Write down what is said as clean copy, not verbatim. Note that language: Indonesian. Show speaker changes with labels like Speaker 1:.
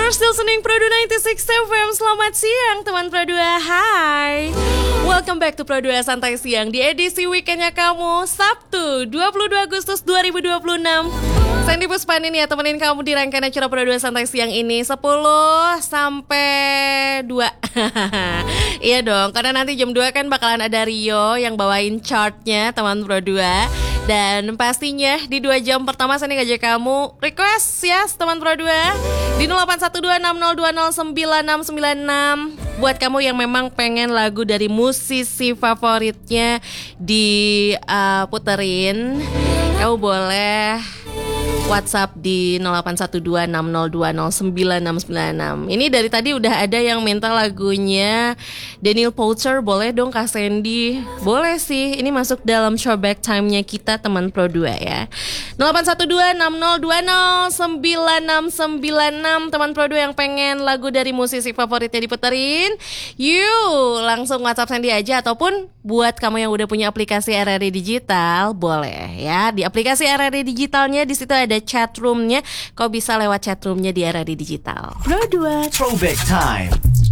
Speaker 1: You're still listening Pro 96 FM. Selamat siang teman Pro 2. Hai. Welcome back to Pro 2 Santai Siang di edisi weekendnya kamu, Sabtu 22 Agustus 2026. Sandy Puspanin ya, temenin kamu di rangkaian acara Pro 2 Santai Siang ini 10 sampai 2. Iya dong, karena nanti jam 2 kan bakalan ada Rio yang bawain chartnya teman Pro 2. Dan pastinya di 2 jam pertama saya ngajak kamu request ya teman Pro 2 di 081260209696 buat kamu yang memang pengen lagu dari musisi favoritnya diputerin. Kamu boleh WhatsApp di 081260209696. Ini dari tadi udah ada yang minta lagunya Daniel Powter. Boleh dong Kak Sandy? Boleh sih, ini masuk dalam showback time-nya kita teman Pro 2 ya. 081260209696. Teman Pro 2 yang pengen lagu dari musisi favoritnya diputerin, yuk langsung WhatsApp Sandy aja. Ataupun buat kamu yang udah punya aplikasi RRI Digital, boleh ya. Di aplikasi RRI Digitalnya di situ ada chat roomnya. Kau bisa lewat chat roomnya di RRI Digital.
Speaker 2: Pro 2 Throwback Time.